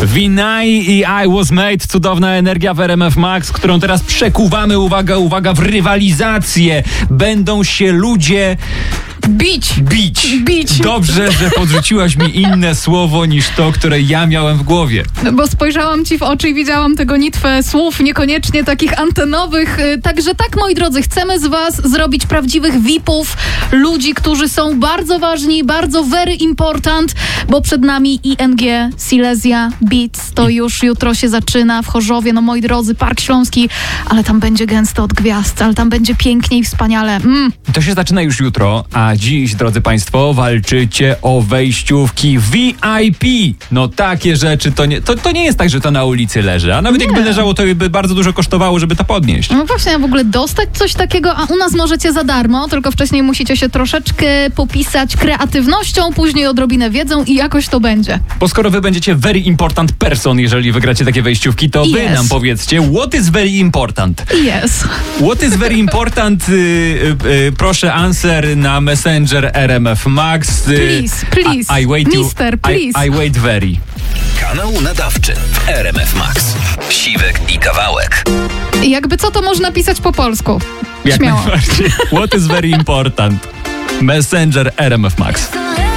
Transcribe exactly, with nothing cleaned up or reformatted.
Vinay i I Was Made, cudowna energia w R M F Max, którą teraz przekuwamy, uwaga, uwaga, w rywalizację. Będą się ludzie... Bić. Bić. Bić. Dobrze, że podrzuciłaś mi inne słowo niż to, które ja miałem w głowie. Bo spojrzałam ci w oczy i widziałam tę gonitwę słów, niekoniecznie takich antenowych. Także tak, moi drodzy, chcemy z was zrobić prawdziwych V I P-ów, ludzi, którzy są bardzo ważni, bardzo very important, bo przed nami I N G, Silesia, Beats, to już jutro się zaczyna w Chorzowie, no moi drodzy, Park Śląski, ale tam będzie gęsto od gwiazd, ale tam będzie pięknie i wspaniale. Mm. To się zaczyna już jutro, a dziś, drodzy państwo, walczycie o wejściówki V I P. No takie rzeczy, to nie, to, to nie jest tak, że to na ulicy leży, a nawet Nie. jakby leżało, to by bardzo dużo kosztowało, żeby to podnieść. No właśnie, a w ogóle dostać coś takiego, a u nas możecie za darmo, tylko wcześniej musicie się troszeczkę popisać kreatywnością, później odrobinę wiedzą i jakoś to będzie. Bo skoro wy będziecie very important person, jeżeli wygracie takie wejściówki, to wy Yes. nam powiedzcie, what is very important? Yes. What is very important? Y, y, y, proszę answer na Messenger R M F Max. Y, Please, please. I, I wait you, Mister, please. I, I wait very. Kanał nadawczy w R M F Max. Siwek i Kawałek. Jakby co, to można pisać po polsku. Jak Śmiało. najbardziej. What is very important? Messenger R M F Max.